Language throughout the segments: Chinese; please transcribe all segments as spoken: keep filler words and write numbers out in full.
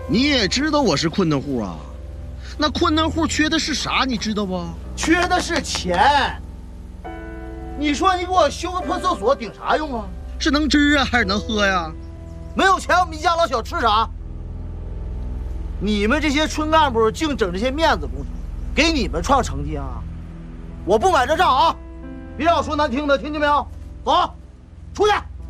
你也知道我是困难户啊，那困难户缺的是啥？你知道不？ 缺的是钱。你说你给我修个破厕所顶啥用啊？ 是能吃啊，还是能喝呀？ 没有钱，我们一家老小吃啥？你们这些村干部净整这些面子工程，给你们创成绩啊！我不买这账啊！别让我说难听的，听见没有？走，出去。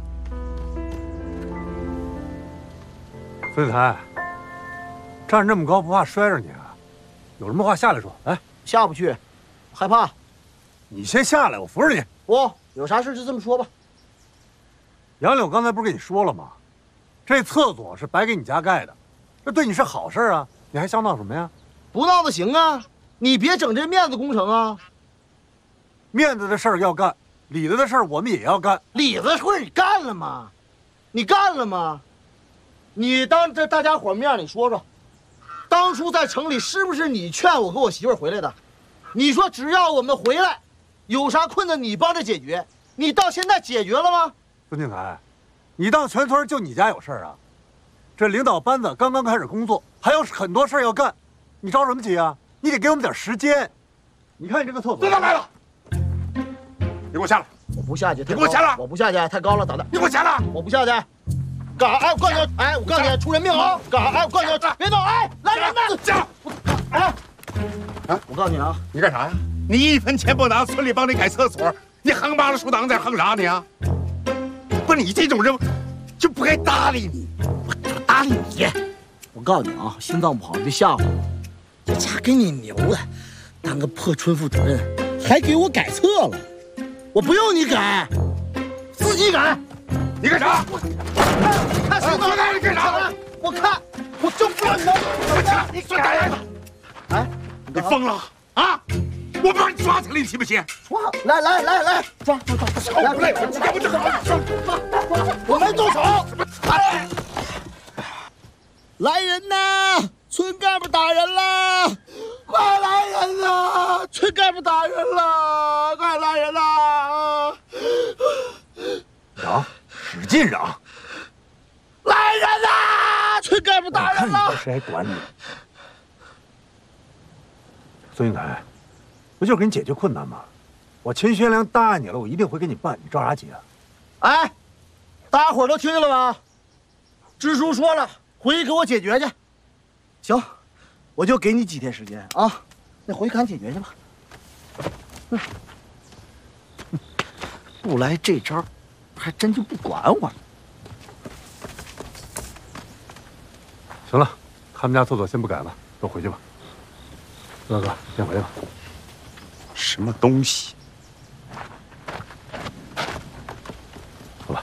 孙子才，站这么高不怕摔着你啊？有什么话下来说。来， 下不去，害怕。 你先下来，我扶着你。 不，有啥事就这么说吧。 杨柳刚才不是跟你说了吗？这厕所是白给你家盖的，这对你是好事啊！你还想闹什么呀？ 不闹的行啊，你别整这面子工程啊！ 面子的事儿要干，里子的事儿我们也要干。 里子事儿你干了吗？你干了吗？你当着大家伙面，你说说，当初在城里是不是你劝我和我媳妇儿回来的？你说只要我们回来，有啥困难你帮着解决，你到现在解决了吗？ 孙庆才，你当全村就你家有事儿啊？这领导班子刚刚开始工作，还有很多事儿要干，你着什么急啊？你得给我们点时间。你看你这个厕所， 队长来了，你给我下来！ 我不下去， 你给我下来！ 我不下去，太高了，咋的？ 你给我下来！ 我不下去。干啥？哎，我告诉你，哎，我告诉你，出人命啊！干啥？哎，我告诉你，别动！哎，来人呐！ 下！ 哎，啊，我告诉你啊， 你干啥呀？你一分钱不拿，村里帮你改厕所，你横扒拉竖挡在横啥你啊？不是你这种人，就不该搭理你，我就搭理你。 我告诉你啊，心脏不好别吓唬我，这家给你牛的，当个破村副主任，还给我改册了，我不用你改，自己改。 你干啥？ 看谁能你干啥？ 我看，我就不要你能。 你算打人！ 哎， 你疯了啊！我把你抓起来，你信不信？ 抓！来来来来，抓抓抓！ 来来，要不就好好抓抓抓！我没动手。哎，来人呐！村干部打人了！快来人呐！村干部打人了！快来人呐！ 嚷，使劲嚷！ 来人呐！村干部打人了！ 谁还管你？孙英才，不就是给你解决困难吗？我秦学良答应你了，我一定会给你办，你着啥急啊？ 哎，大家伙都听见了吧？支书说了，回去给我解决去。行，我就给你几天时间啊，那回去赶紧解决去吧。嗯，不来这招，还真就不管我了。 行了，他们家厕所先不改了，都回去吧。乐哥，先回去吧。 什么东西？ 走吧。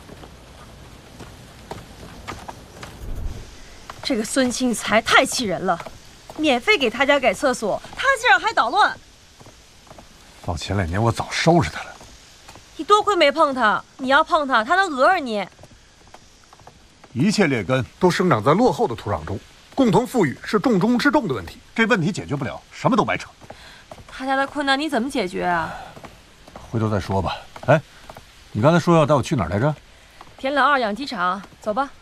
这个孙庆才太气人了，免费给他家改厕所，他竟然还捣乱。 早前两年我早收拾他了。 你多亏没碰他，你要碰他，他能讹着你。 一切劣根都生长在落后的土壤中，共同富裕是重中之重的问题。这问题解决不了，什么都白扯。 他家的困难你怎么解决啊？ 回头再说吧。哎，你刚才说要带我去哪儿来着？ 田老二养鸡场，走吧。